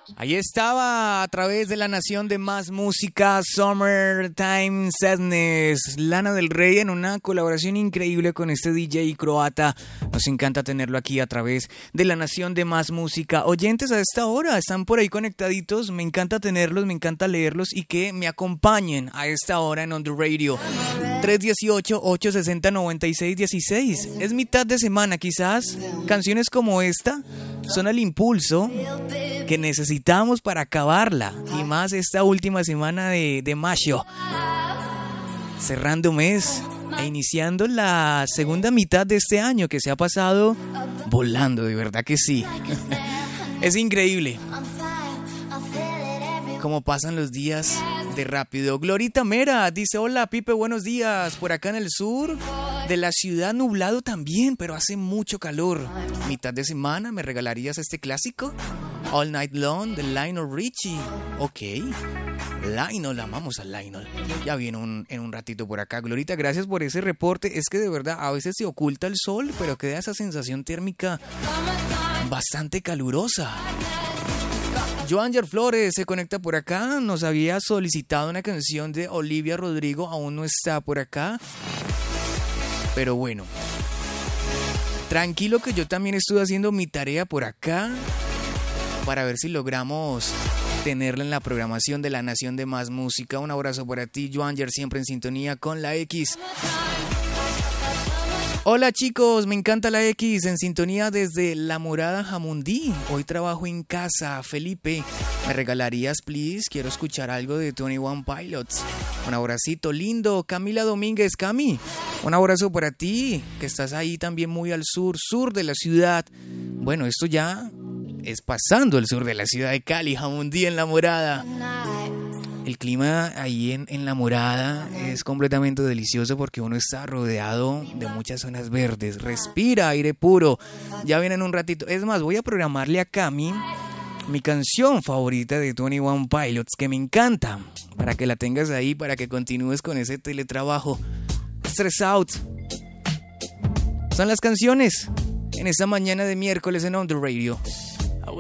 Ahí estaba a través de la nación de más música, Summertime Sadness, Lana del Rey en una colaboración increíble con este DJ croata. Nos encanta tenerlo aquí a través de la nación de más música. Oyentes a esta hora, están por ahí conectaditos, me encanta tenerlos, me encanta leerlos y que me acompañen a esta hora en On The Radio. 318-860-9616. Es mitad de semana, quizás canciones como esta son el impulso que necesitamos para acabarla, y más esta última semana de mayo, cerrando mes e iniciando la segunda mitad de este año que se ha pasado volando, de verdad que sí. Es increíble cómo pasan los días de rápido. Glorita Mera dice: hola Pipe, buenos días. Por acá en el sur de la ciudad nublado también, pero hace mucho calor. Mitad de semana, ¿me regalarías este clásico? All Night Long de Lionel Richie. Ok, Lionel, amamos a Lionel. Ya viene en un ratito por acá. Glorita, gracias por ese reporte. Es que de verdad a veces se oculta el sol, pero queda esa sensación térmica bastante calurosa. Joanger Flores se conecta por acá. Nos había solicitado una canción de Olivia Rodrigo. Aún no está por acá, pero bueno, tranquilo que yo también estuve haciendo mi tarea por acá para ver si logramos tenerla en la programación de la Nación de Más Música. Un abrazo para ti, Joanger, siempre en sintonía con la X. Hola chicos, me encanta la X, en sintonía desde La Morada, Jamundí. Hoy trabajo en casa. Felipe, ¿me regalarías, please? Quiero escuchar algo de 21 Pilots. Un abracito lindo. Camila Domínguez, Cami, un abrazo para ti, que estás ahí también muy al sur de la ciudad. Bueno, esto ya es pasando el sur de la ciudad de Cali, Jamundí, en La Morada. El clima ahí en La Morada es completamente delicioso porque uno está rodeado de muchas zonas verdes, respira aire puro. Ya vienen un ratito. Es más, voy a programarle a Cami mi canción favorita de 21 Pilots, que me encanta, para que la tengas ahí, para que continúes con ese teletrabajo. Stress Out. Son las canciones en esta mañana de miércoles en On The Radio.